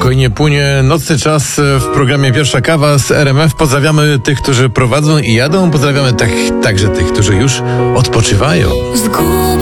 spokojnie płynie nocny czas w programie Pierwsza Kawa z RMF. Pozdrawiamy tych, którzy prowadzą i jadą. Pozdrawiamy także tych, którzy już odpoczywają.